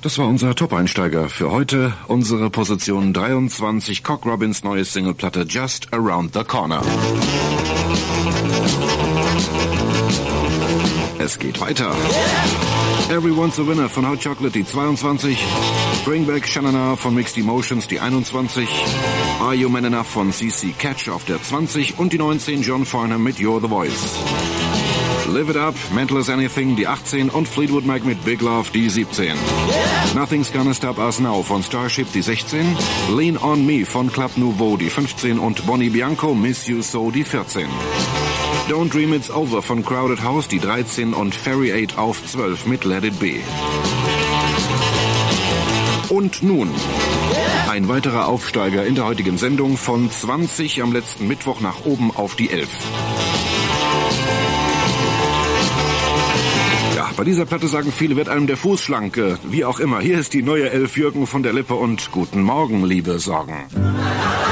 Das war unser Top-Einsteiger für heute. Unsere Position 23, Cock Robins neue Singleplatte Just Around the Corner. Es geht weiter. Everyone's a Winner von Hot Chocolate, die 22. Bring Back Shanana von Mixed Emotions, die 21. Are You Man Enough von CC Catch auf der 20. Und die 19, John Farnham mit You're the Voice. Live It Up, Mental as Anything, die 18 und Fleetwood Mac mit Big Love, die 17. Nothing's Gonna Stop Us Now von Starship, die 16. Lean On Me von Club Nouveau, die 15 und Bonnie Bianco, Miss You So, die 14. Don't Dream It's Over von Crowded House, die 13 und Ferry 8 auf 12 mit Let It Be. Und nun ein weiterer Aufsteiger in der heutigen Sendung von 20 am letzten Mittwoch nach oben auf die 11. Bei dieser Platte sagen viele, wird einem der Fuß schlank. Wie auch immer, hier ist die neue 11 Jürgen von der Lippe und guten Morgen, liebe Sorgen.